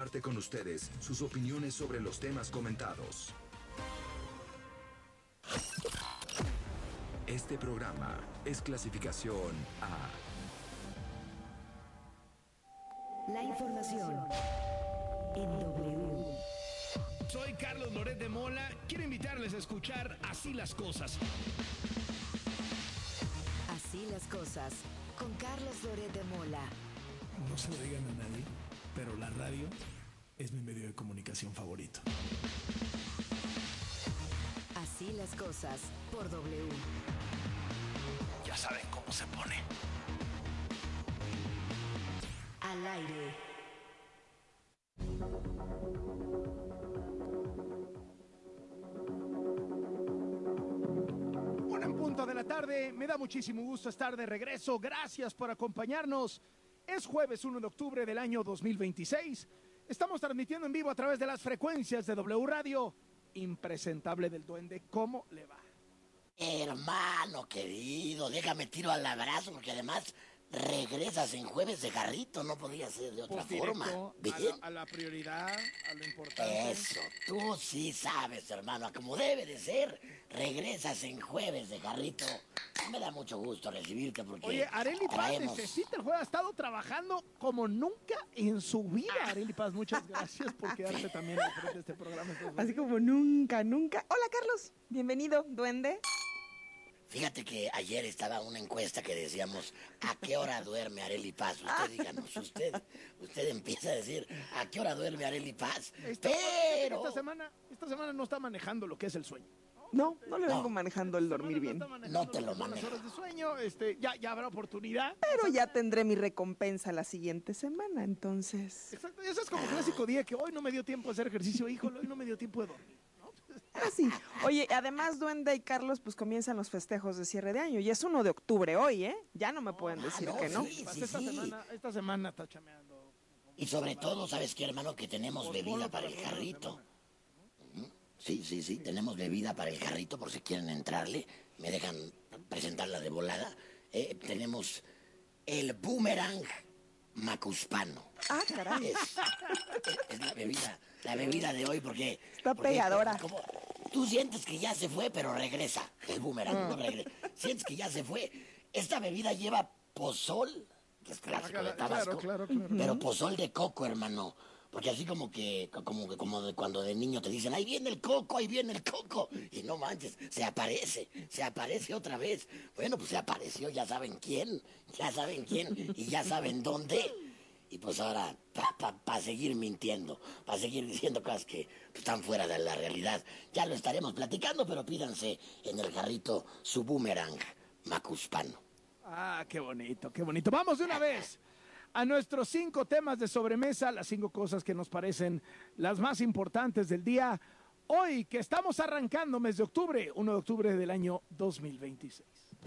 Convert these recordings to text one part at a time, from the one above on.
comparte con ustedes sus opiniones sobre los temas comentados. Este programa es clasificación A. La información en W. Soy Carlos Loret de Mola. Quiero invitarles a escuchar Así las Cosas. Así las cosas, con Carlos Loret de Mola. No se lo digan a nadie, pero la radio es mi medio de comunicación favorito. Así las cosas, por W. Ya saben cómo se pone. Al aire. Una en punto de la tarde, me da muchísimo gusto estar de regreso. Gracias por acompañarnos. Es jueves 1 de octubre del año 2026. Estamos transmitiendo en vivo a través de las frecuencias de W Radio. Impresentable del Duende, ¿cómo le va? Hermano querido, déjame tiro al abrazo porque además regresas en jueves de jarrito, no podía ser de otra forma. ¿Bien? A la prioridad, a lo importante. Eso, tú sí sabes, hermano, como debe de ser, regresas en jueves de jarrito. Me da mucho gusto recibirte porque Oye, Arely Paz necesita el juego, ha estado trabajando como nunca en su vida. Arely Paz, muchas gracias por quedarte también al frente de este programa. Así como nunca, nunca. Hola, Carlos, bienvenido, Duende. Fíjate que ayer estaba una encuesta que decíamos, ¿a qué hora duerme Arely Paz? Usted díganos, usted empieza a decir, ¿a qué hora duerme Arely Paz? Pero esta semana no está manejando lo que es el sueño. No le vengo manejando el dormir bien. No te lo manejo. Las horas de sueño, ya habrá oportunidad. Pero ya tendré mi recompensa la siguiente semana, entonces. Exacto, eso es como clásico día que hoy no me dio tiempo de hacer ejercicio, híjole, hoy no me dio tiempo de dormir. Ah, sí. Oye, además, Duende y Carlos, pues comienzan los festejos de cierre de año. Y es 1 de octubre hoy, ¿eh? Ya no me pueden decir que no. Sí. Esta semana está chameando. Y sobre todo, ¿sabes qué, hermano? Que tenemos bebida para el jarrito. Sí, tenemos bebida para el jarrito por si quieren entrarle. Me dejan presentarla de volada. Tenemos el boomerang macuspano. Ah, caray. Es la bebida de hoy porque... Está pegadora. Como, tú sientes que ya se fue, pero regresa. El boomerang no regresa. Sientes que ya se fue. Esta bebida lleva pozol, que es clásico de Tabasco. Claro. Pero pozol de coco, hermano. Porque así como de cuando de niño te dicen, ahí viene el coco. Y no manches, se aparece otra vez. Bueno, pues se apareció, ya saben quién, y ya saben dónde. Y pues ahora, para seguir mintiendo, para seguir diciendo cosas que están fuera de la realidad, ya lo estaremos platicando, pero pídanse en el jarrito su boomerang macuspano. Ah, qué bonito. Vamos de una vez a nuestros 5 temas de sobremesa, las 5 cosas que nos parecen las más importantes del día. Hoy que estamos arrancando mes de octubre, 1 de octubre del año 2026.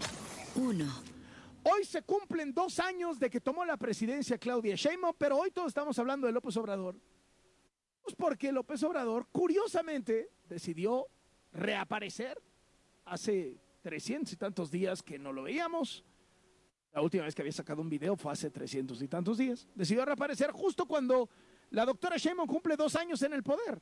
1. Hoy se cumplen 2 años de que tomó la presidencia Claudia Sheinbaum, pero hoy todos estamos hablando de López Obrador. Pues porque López Obrador, curiosamente, decidió reaparecer hace 300 y tantos días que no lo veíamos. La última vez que había sacado un video fue hace 300 y tantos días. Decidió reaparecer justo cuando la doctora Sheinbaum cumple 2 años en el poder.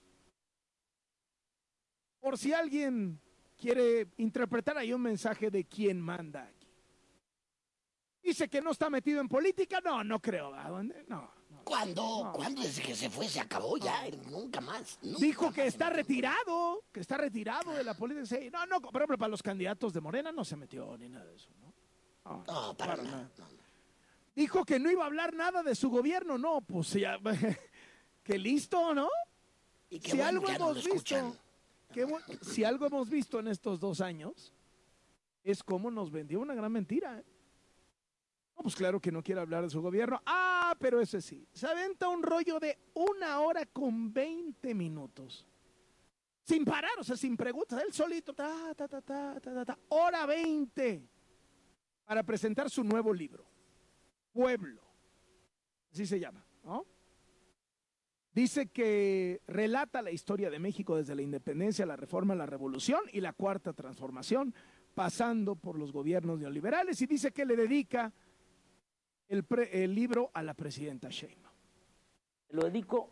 Por si alguien quiere interpretar ahí un mensaje de quién manda aquí. Dice que no está metido en política. No creo. No. ¿Cuándo desde que se fue se acabó ya? Nunca más. Dijo que está retirado, de la política. Sí, no, por ejemplo, para los candidatos de Morena no se metió ni nada de eso, ¿no? No, para nada. No. Dijo que no iba a hablar nada de su gobierno. No, pues ya, que listo, ¿no? Y si bueno, algo hemos visto, si algo hemos visto en estos 2 años, es cómo nos vendió una gran mentira, ¿eh? No, pues claro que no quiere hablar de su gobierno. Ah, pero ese sí. Se aventa un rollo de 1 hora con 20 minutos. Sin parar, o sea, sin preguntas. Él solito, hora 20. Para presentar su nuevo libro. Pueblo. Así se llama, ¿no? Dice que relata la historia de México desde la independencia, la reforma, la revolución y la cuarta transformación, pasando por los gobiernos neoliberales, y dice que le dedica el libro a la presidenta Sheinbaum. Lo dedico